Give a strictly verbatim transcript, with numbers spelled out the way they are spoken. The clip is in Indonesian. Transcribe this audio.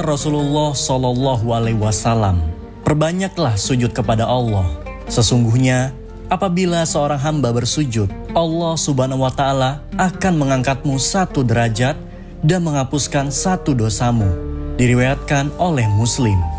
Rasulullah Shallallahu Alaihi Wasallam, perbanyaklah sujud kepada Allah. Sesungguhnya apabila seorang hamba bersujud, Allah Subhanahu Wa Taala akan mengangkatmu satu derajat dan menghapuskan satu dosamu. Diriwayatkan oleh Muslim.